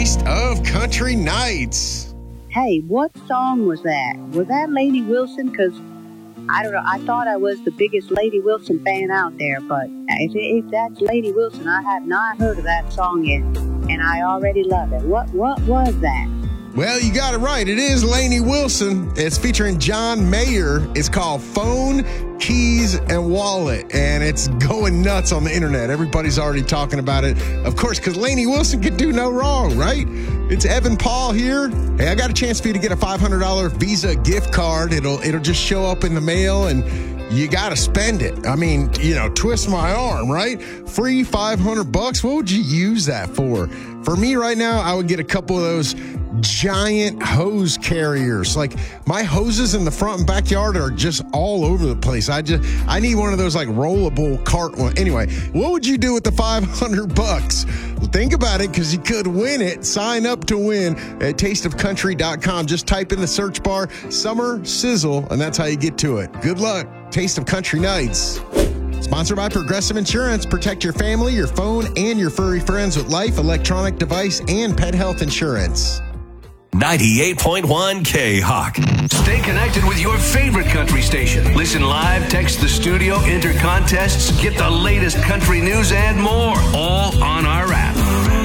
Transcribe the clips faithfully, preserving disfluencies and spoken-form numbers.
Taste of Country Nights. Hey, what song was that? Was that Lainey Wilson? Because I don't know. I thought I was the biggest Lainey Wilson fan out there, but if, if that's Lainey Wilson, I have not heard of that song yet, and I already love it. What what was that? Well, you got it right. It is Lainey Wilson. It's featuring John Mayer. It's called Phone, Keys, and Wallet, and it's going nuts on the internet. Everybody's already talking about it, of course, because Lainey Wilson could do no wrong, right? It's Evan Paul here. Hey, I got a chance for you to get a five hundred dollars Visa gift card. It'll it'll just show up in the mail, and you got to spend it. I mean, you know, twist my arm, right? Free five hundred bucks. What would you use that for? For me right now, I would get a couple of those giant hose carriers. Like, my hoses in the front and backyard are just all over the place. I just, I need one of those like rollable cart one. Anyway, what would you do with the five hundred bucks? Think about it, because you could win it. Sign up to win at taste of country dot com. Just type in the search bar, Summer Sizzle, and that's how you get to it. Good luck. Taste of Country Nights. Sponsored by Progressive Insurance. Protect your family, your phone, and your furry friends with life, electronic device, and pet health insurance. ninety-eight point one K-Hawk. Stay connected with your favorite country station. Listen live, text the studio, enter contests, get the latest country news and more, all on our app.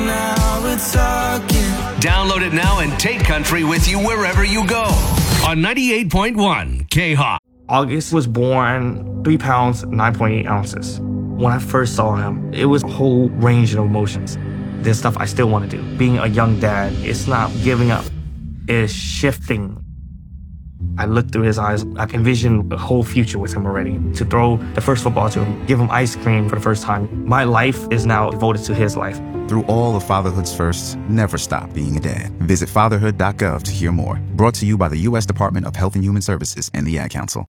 Download it now and take country with you wherever you go. On ninety-eight point one K-Hawk. August was born three pounds, nine point eight ounces. When I first saw him, it was a whole range of emotions. There's stuff I still want to do. Being a young dad, it's not giving up. It's shifting. I look through his eyes. I can envision a whole future with him already. To throw the first football to him, give him ice cream for the first time. My life is now devoted to his life. Through all of fatherhood's firsts, never stop being a dad. Visit fatherhood dot gov to hear more. Brought to you by the U S Department of Health and Human Services and the Ad Council.